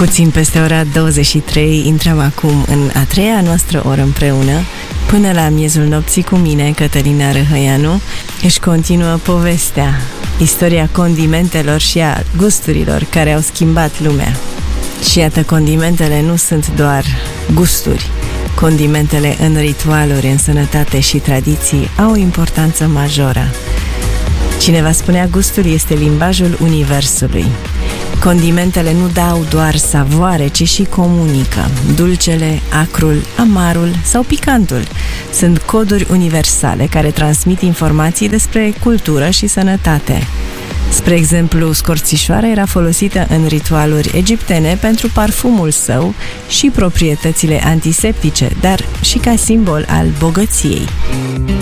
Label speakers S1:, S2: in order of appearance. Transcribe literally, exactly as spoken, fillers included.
S1: Puțin peste ora douăzeci și trei intrăm acum în a treia noastră oră împreună. Până la miezul nopții cu mine, Cătălina Răhăianu, își continuă povestea, istoria condimentelor și a gusturilor care au schimbat lumea. Și iată, condimentele nu sunt doar gusturi. Condimentele în ritualuri, în sănătate și tradiții au o importanță majoră. Cineva spunea, gustul este limbajul universului. Condimentele nu dau doar savoare, ci și comunică. Dulcele, acrul, amarul sau picantul sunt coduri universale care transmit informații despre cultură și sănătate. Spre exemplu, scorțișoara era folosită în ritualuri egiptene pentru parfumul său și proprietățile antiseptice, dar și ca simbol al bogăției.